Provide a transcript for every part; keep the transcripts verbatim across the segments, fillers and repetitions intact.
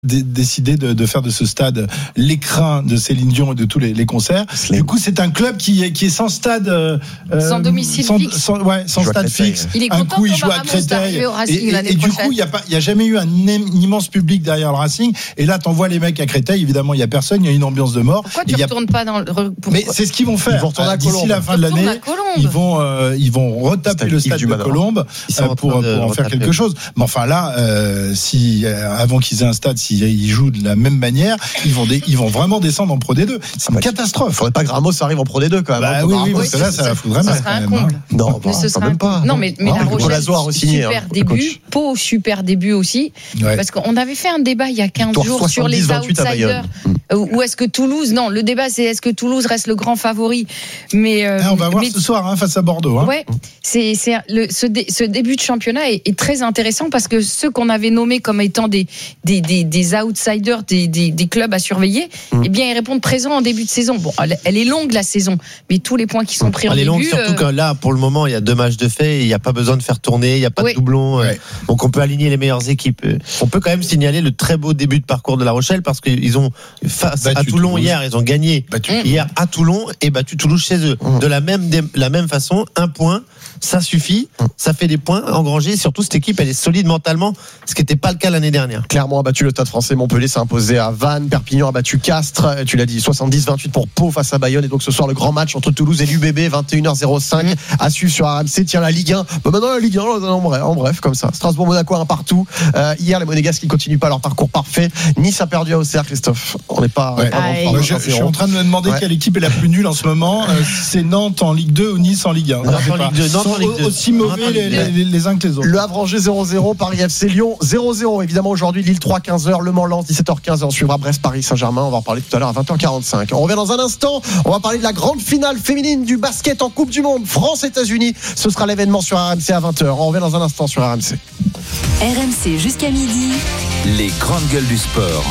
d- décidé de, de faire de ce stade l'écrin de Céline Dion et de tous les, les concerts. Slim. Du coup, c'est un club qui est, qui est sans stade, euh, sans domicile sans, fixe, sans, ouais, sans stade fixe. Il est un content coup, il joue à Créteil. Et, et, et du coup, il y a pas, il y a jamais eu un, un immense public derrière le Racing. Et là, t'envoies les mecs à Créteil. Évidemment, il y a personne. Il y a une ambiance de mort. Pourquoi tu ne retournes pas dans le pour... Mais c'est ce qu'ils vont faire. Ils vont retourner à D'ici la fin de l'année. Ils vont, euh, ils vont retaper le stade de Colombes euh, pour, pour en faire quelque chose. Mais enfin là, euh, si euh, avant qu'ils aient un stade, s'ils jouent de la même manière, ils vont, dé, ils vont vraiment descendre en Pro D deux. C'est une ah bah, catastrophe. Il faudrait pas que Ramos arrive en Pro D deux quand même. Bah, hein, oui, oui, parce que là, ça va foutre vraiment. Ce sera un comble. Non, mais ce sera même pas. Non, mais, mais la Rochelle, super début. Pau, super début aussi. Parce qu'on avait fait un débat il y a quinze jours sur les outsiders. Ou est-ce que Toulouse, non, le débat c'est est-ce que Toulouse reste le grand favori. Mais euh, ah, on va voir mais, ce soir hein, face à Bordeaux. Hein. Ouais, c'est c'est le ce, dé, ce début de championnat est, est très intéressant parce que ceux qu'on avait nommés comme étant des des des, des outsiders, des, des des clubs à surveiller, mmh. eh bien ils répondent présent en début de saison. Bon, elle, elle est longue la saison, mais tous les points qui sont pris elle en début. Elle est longue, euh... surtout que là pour le moment il y a deux matchs de fait, il n'y a pas besoin de faire tourner, il n'y a pas oui. de doublons, ouais. donc on peut aligner les meilleures équipes. On peut quand même signaler le très beau début de parcours de La Rochelle parce qu'ils ont face battu à Toulon Toulouse. Hier, ils ont gagné battu. hier à Toulon et battu Toulouse chez eux. Mmh. De la même, de la même façon, un point, ça suffit, mmh. ça fait des points engrangés. Surtout, cette équipe, elle est solide mentalement, ce qui n'était pas le cas l'année dernière. Clermont a battu le Stade Français, Montpellier s'est imposé à Vannes, Perpignan a battu Castres, tu l'as dit, soixante-dix vingt-huit pour Pau face à Bayonne. Et donc ce soir, le grand match entre Toulouse et l'U B B, vingt et une heures cinq, mmh. à suivre sur R M C. Tiens, la Ligue un, bah maintenant la Ligue un, en bref, en bref comme ça. Strasbourg-Monaco, un partout. Euh, hier, les Monégasques qui ne continuent pas leur parcours parfait. Nice a perdu à Auxerre, Christophe. On n'est pas. Ouais. pas bon, je, je suis en train de me demander ouais. quelle équipe est la plus nulle en ce moment. Euh, si c'est Nantes en Ligue deux ou Nice en Ligue un. Nantes en Ligue deux. Nantes en Ligue deux. Aussi mauvais les, les, les uns que les autres. Le Havre-Angers zéro zéro, Paris F C Lyon zéro zéro. Évidemment, aujourd'hui, Lille trois, quinze heures, Le Mans-Lens, dix-sept heures quinze. On suivra Brest-Paris Saint-Germain. On va en parler tout à l'heure à vingt heures quarante-cinq. On revient dans un instant. On va parler de la grande finale féminine du basket en Coupe du Monde. France-États-Unis. Ce sera l'événement sur R M C à vingt heures. On revient dans un instant sur R M C. R M C jusqu'à midi. Les grandes gueules du sport.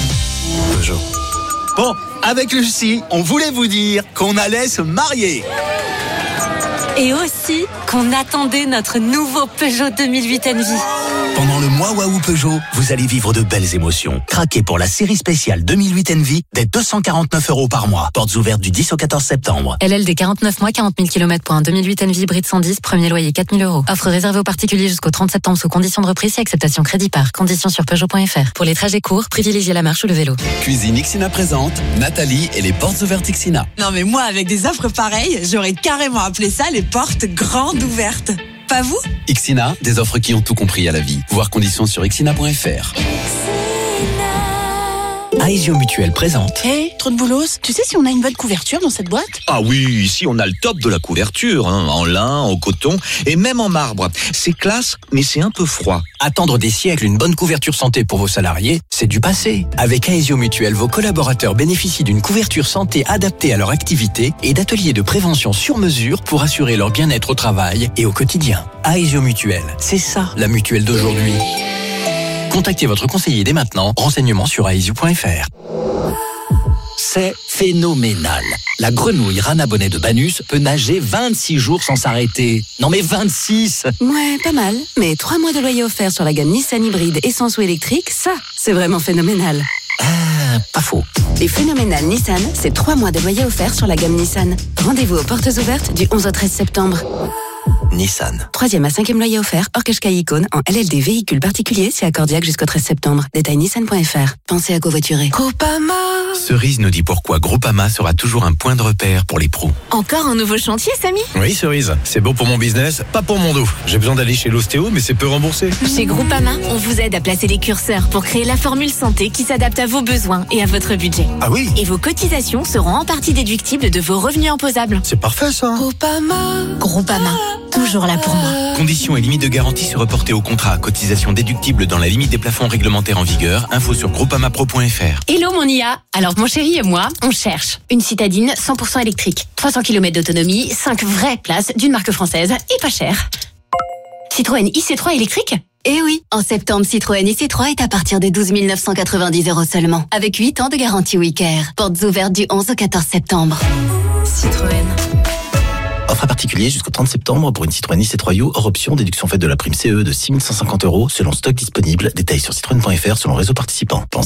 Peugeot. Bon, avec Lucie, on voulait vous dire qu'on allait se marier. Et aussi qu'on attendait notre nouveau Peugeot deux mille huit Envy. Pendant le mois Waouh Peugeot, vous allez vivre de belles émotions. Craquez pour la série spéciale deux mille huit Envy dès deux cent quarante-neuf euros par mois. Portes ouvertes du dix au quatorze septembre. L L D quarante-neuf mois, quarante mille kilomètres pour un deux mille huit Envy hybride cent dix, premier loyer quatre mille euros. Offre réservée aux particuliers jusqu'au trente septembre sous conditions de reprise et acceptation crédit par. Conditions sur Peugeot point F R. Pour les trajets courts, privilégiez la marche ou le vélo. Cuisine Ixina présente Nathalie et les portes ouvertes Ixina. Non mais moi, avec des offres pareilles, j'aurais carrément appelé ça les portes grandes ouvertes. Pas vous ? Ixina, des offres qui ont tout compris à la vie. Voir conditions sur ixina point F R. Aesio Mutuel présente. Hé, hey, trop de boulos. Tu sais si on a une bonne couverture dans cette boîte ? Ah oui, ici on a le top de la couverture, hein, en lin, en coton et même en marbre. C'est classe, mais c'est un peu froid. Attendre des siècles une bonne couverture santé pour vos salariés, c'est du passé. Avec Aesio Mutuel, vos collaborateurs bénéficient d'une couverture santé adaptée à leur activité et d'ateliers de prévention sur mesure pour assurer leur bien-être au travail et au quotidien. Aesio Mutuel, c'est ça la mutuelle d'aujourd'hui. Contactez votre conseiller dès maintenant. Renseignements sur aesio point F R. C'est phénoménal. La grenouille Rana Bonnet de Banus peut nager vingt-six jours sans s'arrêter. Non mais vingt-six! Ouais, pas mal. Mais trois mois de loyer offert sur la gamme Nissan hybride essence ou électrique, ça, c'est vraiment phénoménal. Ah, pas faux. Et phénoménal Nissan, c'est trois mois de loyer offert sur la gamme Nissan. Rendez-vous aux portes ouvertes du onze au treize septembre. Nissan. Troisième à cinquième loyer offert, hors Qashqai Icône, en L L D véhicule particulier, c'est accordiaque jusqu'au treize septembre. Détail nissan point F R. Pensez à covoiturer. Groupama. Cerise nous dit pourquoi Groupama sera toujours un point de repère pour les pros. Encore un nouveau chantier, Samy ? Oui, Cerise. C'est bon pour mon business, pas pour mon dos. J'ai besoin d'aller chez l'ostéo, mais c'est peu remboursé. Chez Groupama, on vous aide à placer les curseurs pour créer la formule santé qui s'adapte à vos besoins et à votre budget. Ah oui ? Et vos cotisations seront en partie déductibles de vos revenus imposables. C'est parfait, ça. Groupama. Groupama. Toujours là pour moi. Conditions et limites de garantie se reporter au contrat. Cotisation déductible dans la limite des plafonds réglementaires en vigueur. Info sur groupama pro point F R. Hello mon I A. Alors mon chéri et moi, on cherche une citadine cent pour cent électrique. trois cents kilomètres d'autonomie, cinq vraies places d'une marque française et pas cher. Citroën I C trois électrique ? Eh oui, en septembre, Citroën I C trois est à partir de douze mille neuf cent quatre-vingt-dix euros seulement. Avec huit ans de garantie Wicare. Portes ouvertes du onze au quatorze septembre. Citroën. Offre à particulier jusqu'au trente septembre pour une Citroën I C trois U hors option, déduction faite de la prime C E de six mille cent cinquante euros selon stock disponible. Détails sur citroën point f r selon réseau participant.